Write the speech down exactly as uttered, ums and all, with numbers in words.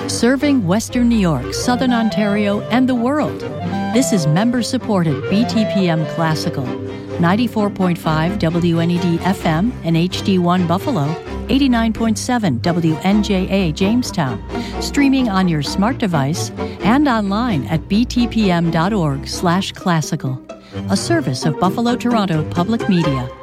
Serving Western New York, Southern Ontario, and the world. This is member-supported B T P M Classical. ninety-four point five W N E D F M and H D one Buffalo, eighty-nine point seven W N J A Jamestown, streaming on your smart device and online at btpm.org slash classical, a service of Buffalo Toronto Public Media.